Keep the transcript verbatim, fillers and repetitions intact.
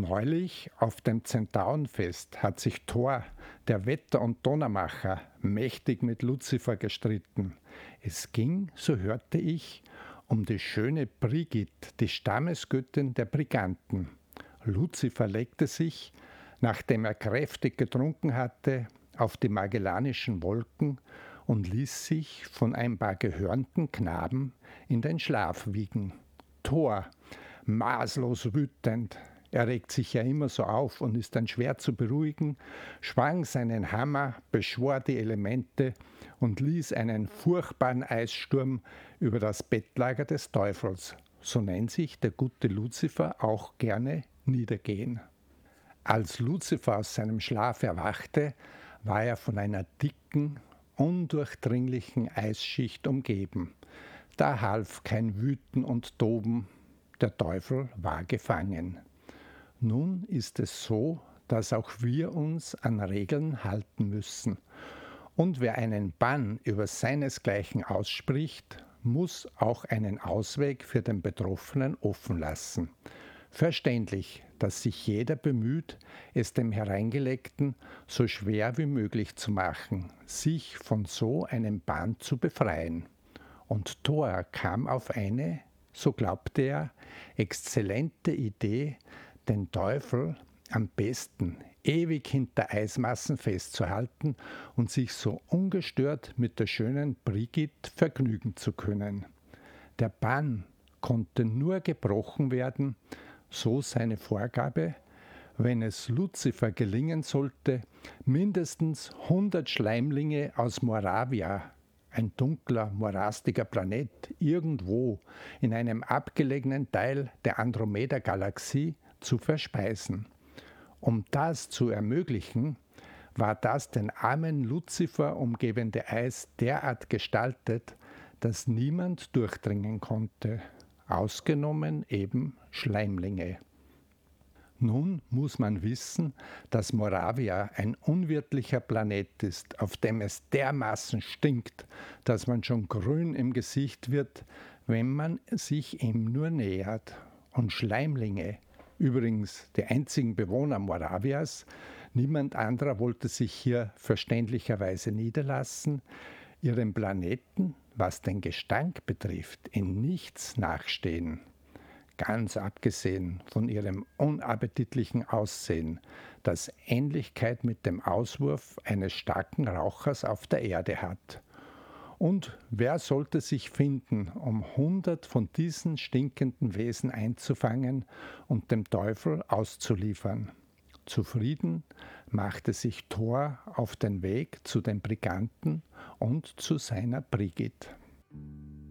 Neulich auf dem Zentaurenfest hat sich Thor, der Wetter- und Donnermacher, mächtig mit Luzifer gestritten. Es ging, so hörte ich, um die schöne Brigit, die Stammesgöttin der Briganten. Luzifer legte sich, nachdem er kräftig getrunken hatte, auf die Magellanischen Wolken und ließ sich von ein paar gehörnten Knaben in den Schlaf wiegen. Thor, maßlos wütend, er regt sich ja immer so auf und ist dann schwer zu beruhigen, schwang seinen Hammer, beschwor die Elemente und ließ einen furchtbaren Eissturm über das Bettlager des Teufels, so nennt sich der gute Luzifer auch gerne, niedergehen. Als Luzifer aus seinem Schlaf erwachte, war er von einer dicken, undurchdringlichen Eisschicht umgeben. Da half kein Wüten und Toben, der Teufel war gefangen. Nun ist es so, dass auch wir uns an Regeln halten müssen. Und wer einen Bann über seinesgleichen ausspricht, muss auch einen Ausweg für den Betroffenen offen lassen. Verständlich, dass sich jeder bemüht, es dem Hereingelegten so schwer wie möglich zu machen, sich von so einem Bann zu befreien. Und Thor kam auf eine, so glaubte er, exzellente Idee, den Teufel am besten ewig hinter Eismassen festzuhalten und sich so ungestört mit der schönen Brigit vergnügen zu können. Der Bann konnte nur gebrochen werden, so seine Vorgabe, wenn es Luzifer gelingen sollte, mindestens hundert Schleimlinge aus Moravia, ein dunkler, morastiger Planet, irgendwo in einem abgelegenen Teil der Andromeda-Galaxie zu verspeisen. Um das zu ermöglichen, war das den armen Luzifer umgebende Eis derart gestaltet, dass niemand durchdringen konnte, ausgenommen eben Schleimlinge. Nun muss man wissen, dass Moravia ein unwirtlicher Planet ist, auf dem es dermaßen stinkt, dass man schon grün im Gesicht wird, wenn man sich ihm nur nähert. Und Schleimlinge, übrigens die einzigen Bewohner Moravias, niemand anderer wollte sich hier verständlicherweise niederlassen, ihrem Planeten, was den Gestank betrifft, in nichts nachstehen. Ganz abgesehen von ihrem unappetitlichen Aussehen, das Ähnlichkeit mit dem Auswurf eines starken Rauchers auf der Erde hat. Und wer sollte sich finden, um hundert von diesen stinkenden Wesen einzufangen und dem Teufel auszuliefern? Zufrieden machte sich Thor auf den Weg zu den Briganten und zu seiner Brigit.